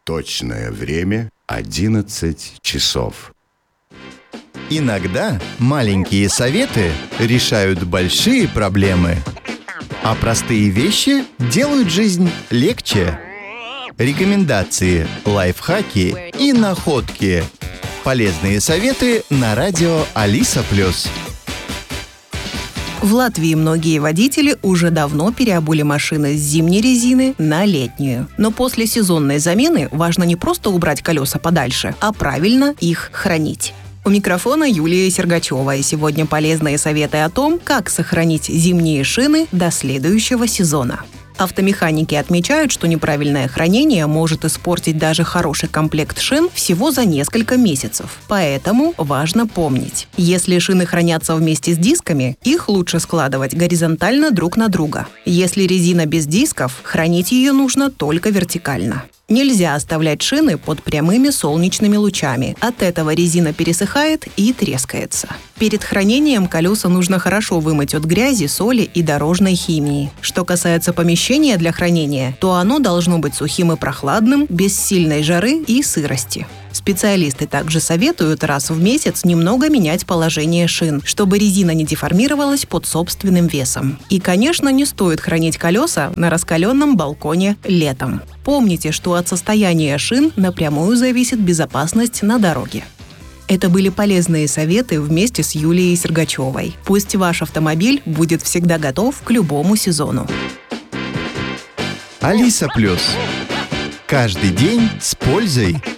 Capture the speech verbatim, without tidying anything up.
Точное время одиннадцать часов. Иногда маленькие советы решают большие проблемы, а простые вещи делают жизнь легче. Рекомендации, лайфхаки и находки. Полезные советы на радио Алиса Плюс. В Латвии многие водители уже давно переобули машины с зимней резины на летнюю. Но после сезонной замены важно не просто убрать колеса подальше, а правильно их хранить. У микрофона Юлия Сергачева, и сегодня полезные советы о том, как сохранить зимние шины до следующего сезона. Автомеханики отмечают, что неправильное хранение может испортить даже хороший комплект шин всего за несколько месяцев. Поэтому важно помнить, если шины хранятся вместе с дисками, их лучше складывать горизонтально друг на друга. Если резина без дисков, хранить ее нужно только вертикально. Нельзя оставлять шины под прямыми солнечными лучами. От этого резина пересыхает и трескается. Перед хранением колеса нужно хорошо вымыть от грязи, соли и дорожной химии. Что касается помещения для хранения, то оно должно быть сухим и прохладным, без сильной жары и сырости. Специалисты также советуют раз в месяц немного менять положение шин, чтобы резина не деформировалась под собственным весом. И, конечно, не стоит хранить колеса на раскаленном балконе летом. Помните, что от состояния шин напрямую зависит безопасность на дороге. Это были полезные советы вместе с Юлией Сергачевой. Пусть ваш автомобиль будет всегда готов к любому сезону. Алиса Плюс. Каждый день с пользой.